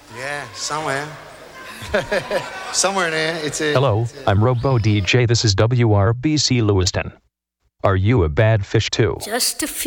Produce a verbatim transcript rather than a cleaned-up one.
Yeah, somewhere. Somewhere there. It's a. Hello, I'm Robo D J. This is W R B C Lewiston. Are you a bad fish too? Just a few.